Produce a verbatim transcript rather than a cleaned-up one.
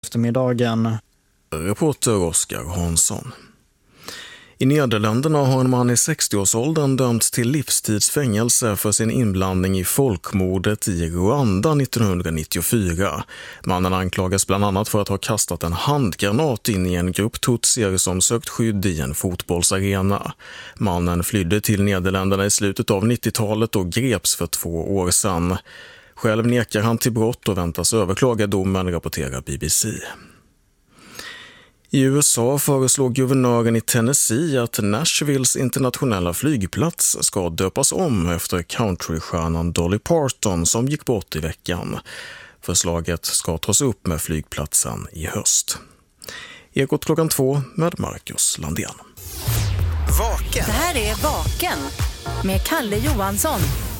Eftermiddagen. Reporter Oskar Hansson. I Nederländerna har en man i sextioårsåldern dömts till livstidsfängelse för sin inblandning i folkmordet i Rwanda nittonhundranittiofyra. Mannen anklagas bland annat för att ha kastat en handgranat in i en grupp tutsier som sökt skydd i en fotbollsarena. Mannen flydde till Nederländerna i slutet av nittiotalet och greps för två år sedan. Själv nekar han till brott och väntas överklaga domen, rapporterar B B C. I U S A föreslår guvernören i Tennessee att Nashvilles internationella flygplats ska döpas om efter countrystjärnan Dolly Parton som gick bort i veckan. Förslaget ska tas upp med flygplatsen i höst. Ekot klockan två med Marcus Landén. Vaken. Det här är Vaken med Kalle Johansson.